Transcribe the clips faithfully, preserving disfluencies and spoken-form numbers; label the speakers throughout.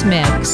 Speaker 1: Greatest Mix.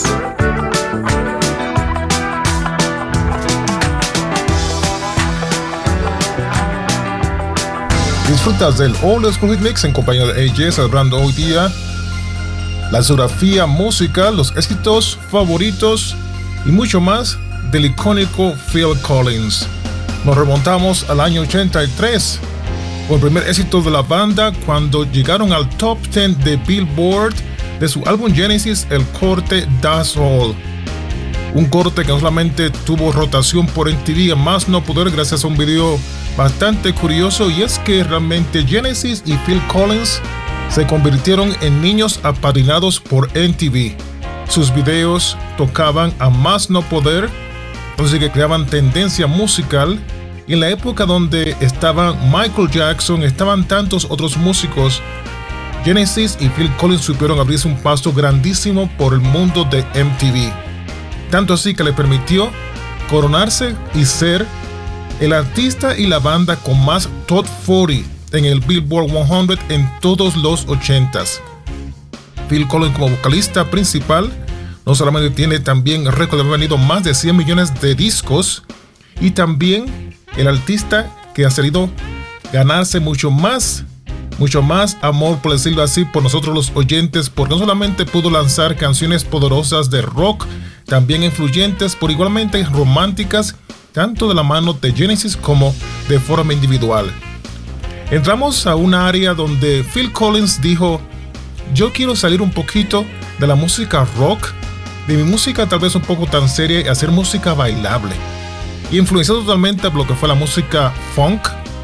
Speaker 2: Disfrutas del All School Hit Mix en compañía de A J, celebrando hoy día la geografía musical, los éxitos favoritos y mucho más del icónico Phil Collins. Nos remontamos al año ochenta y tres, con el primer éxito de la banda cuando llegaron al top diez de Billboard de su álbum Genesis, el corte That's All. Un corte que no solamente tuvo rotación por M T V a más no poder gracias a un video bastante curioso, y es que realmente Genesis y Phil Collins se convirtieron en niños apadrinados por M T V. Sus videos tocaban a más no poder, así que creaban tendencia musical. Y en la época donde estaban Michael Jackson, estaban tantos otros músicos, Genesis y Phil Collins supieron abrirse un paso grandísimo por el mundo de M T V. Tanto así que le permitió coronarse y ser el artista y la banda con más Top cuarenta en el Billboard cien en todos los ochentas. Phil Collins como vocalista principal no solamente tiene también el récord de haber vendido más de cien millones de discos, y también el artista que ha salido ganarse mucho más, mucho más amor, por decirlo así, por nosotros los oyentes, porque no solamente pudo lanzar canciones poderosas de rock, también influyentes, por igualmente románticas, tanto de la mano de Genesis como de forma individual. Entramos a una área donde Phil Collins dijo: yo quiero salir un poquito de la música rock, de mi música tal vez un poco tan seria, y hacer música bailable. Y influenciado totalmente por lo que fue la música funk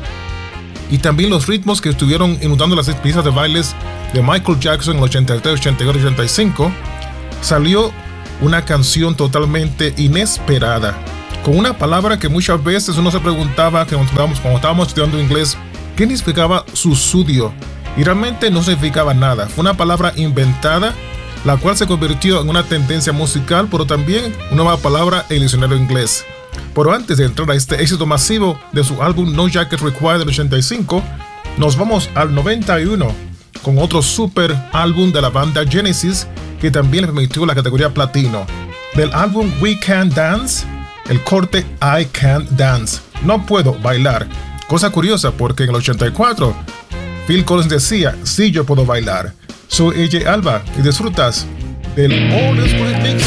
Speaker 2: y también los ritmos que estuvieron inundando las pistas de bailes de Michael Jackson en el ochenta y tres, ochenta y cuatro y ochenta y cinco, salió una canción totalmente inesperada, con una palabra que muchas veces uno se preguntaba que cuando estábamos, cuando estábamos estudiando inglés, ¿qué significaba susudio? Y realmente no significaba nada. Fue una palabra inventada, la cual se convirtió en una tendencia musical, pero también una nueva palabra en el diccionario inglés. Pero antes de entrar a este éxito masivo de su álbum No Jacket Required del ochenta y cinco, nos vamos al noventa y uno con otro super álbum de la banda Genesis, que también le permitió la categoría platino. Del álbum We Can Dance, el corte I Can't Dance, no puedo bailar. Cosa curiosa, porque en el ochenta y cuatro Phil Collins decía: sí, yo puedo bailar. Soy A J Alba y disfrutas del All School Hit Mix.